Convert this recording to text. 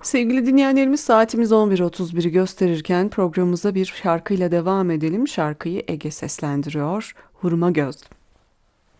Sevgili dinleyenlerimiz saatimiz 11.31'i gösterirken programımıza bir şarkıyla devam edelim. Şarkıyı Ege seslendiriyor. Hurma Göz.